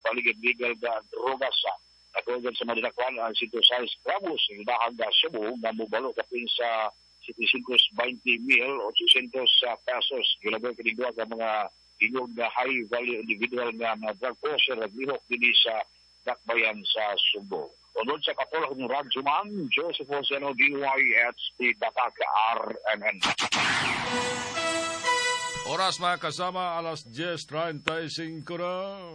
paligid legal nga drogas sa katulad sa madinakwan ang 106 gramos ng dahang Cebu na mubalo kapin sa 720,800 pesos. Gilabay kinigwa ka mga ingog na high value individual nga drug pusher naglihok din sa dakbayan sa Subo. Unod sa katulad ng Radjuman, Joseph Joseno, DYHT, Dakaka, RNN. Oras mga kasama, alas 10:35 na.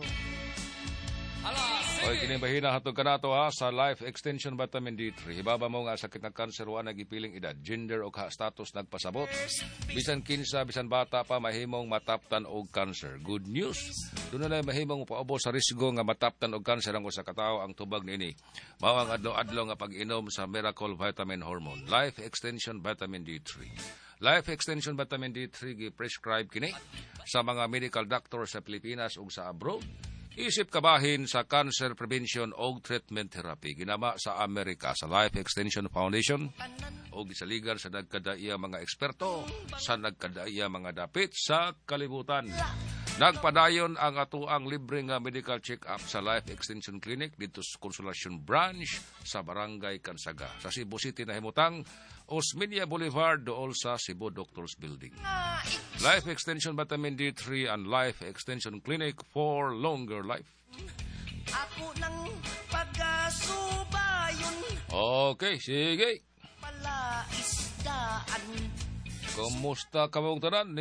Oy, kinibahina hatog ka nato ha sa Life Extension Vitamin D3. Hibaba mo nga sakit ng kanser wa nagipiling edad, gender o status nagpasabot. Bisan kinsa, bisan bata pa mahimong mataptan og cancer. Good news. Doon na mahimong paubos sa risgo nga mataptan og cancer ang usa ka tawo ang tubag niini. Mao ang adlaw-adlaw nga pag-inom sa Miracle Vitamin Hormone. Life Extension Vitamin D3. Life Extension Vitamin D3 gi-prescribe kini sa mga medical doctor sa Pilipinas ug sa abroad. Isip kabahin sa cancer prevention o treatment therapy. Ginama sa Amerika sa Life Extension Foundation o gisaligan sa nagkadaiya mga eksperto sa nagkadaiya mga dapit sa kalibutan. Nagpadayon ang atuang libre nga medical check-up sa Life Extension Clinic dito sa Consolacion Branch sa Barangay Kansaga. Sa Cebu City na himutang Osmeña Boulevard dool sa Cebu Doctors Building. Life Extension Vitamin D3 and Life Extension Clinic for longer life. Ako nang pagkasubayon. Okay, sige. Palaisdaan. Kumusta ka mong tanan?